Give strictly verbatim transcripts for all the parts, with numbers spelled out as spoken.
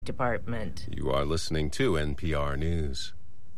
Department. You are listening to N P R News.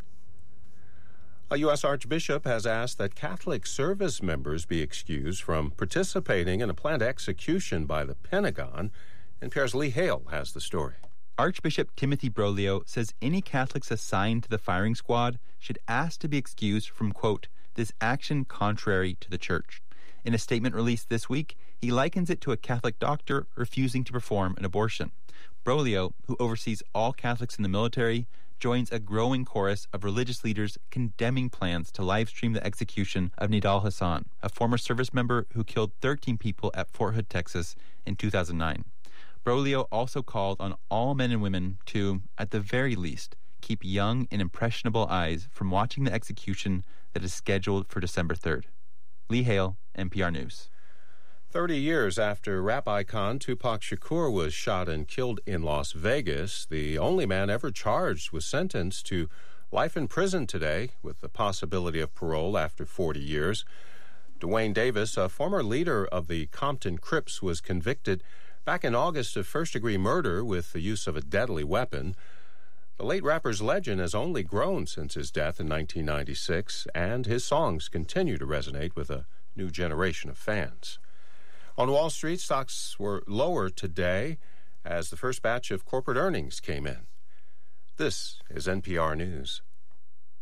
A U S Archbishop has asked that Catholic service members be excused from participating in a planned execution by the Pentagon. N P R's Lee Hale has the story. Archbishop Timothy Broglio says any Catholics assigned to the firing squad should ask to be excused from, quote, this action contrary to the Church. In a statement released this week, he likens it to a Catholic doctor refusing to perform an abortion. Broglio, who oversees all Catholics in the military, joins a growing chorus of religious leaders condemning plans to livestream the execution of Nidal Hasan, a former service member who killed thirteen people at Fort Hood, Texas in two thousand nine. Broglio also called on all men and women to, at the very least, keep young and impressionable eyes from watching the execution that is scheduled for December third. Lee Hale, N P R News. Thirty years after rap icon Tupac Shakur was shot and killed in Las Vegas, the only man ever charged was sentenced to life in prison today with the possibility of parole after forty years. Dwayne Davis, a former leader of the Compton Crips, was convicted back in August of first-degree murder with the use of a deadly weapon. The late rapper's legend has only grown since his death in nineteen ninety-six, and his songs continue to resonate with a new generation of fans. On Wall Street, stocks were lower today as the first batch of corporate earnings came in. This is N P R News.